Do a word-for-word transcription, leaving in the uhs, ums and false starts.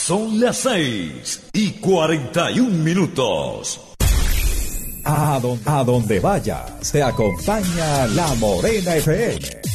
Son las seis y cuarenta y un minutos. A donde, a donde vaya, se acompaña La Morena F M.